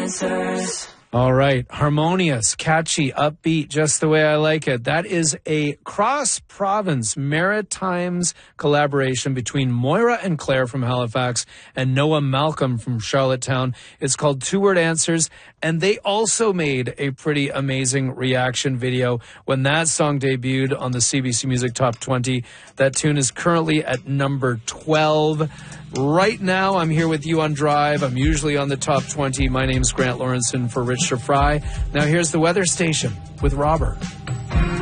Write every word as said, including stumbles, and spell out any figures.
Answers. All right. Harmonious, catchy, upbeat, just the way I like it. That is a cross-province Maritimes collaboration between Moira and Claire from Halifax and Noah Malcolm from Charlottetown. It's called Two Word Answers, and they also made a pretty amazing reaction video when that song debuted on the C B C Music Top twenty. That tune is currently at number twelve. Right now, I'm here with you on Drive. I'm usually on the top twenty. My name's Grant Lawrenson for Richard Fry. Now here's the weather station with Robert.